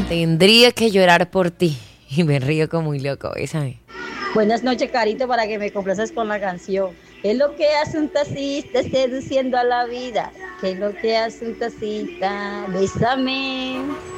Tendría que llorar por ti. Y me río como muy loco, ¿sabes? Buenas noches, Carito, para que me complaces con la canción. ¿Qué es lo que hace un taxista seduciendo a la vida? ¿Qué es lo que hace un taxista? Bésame.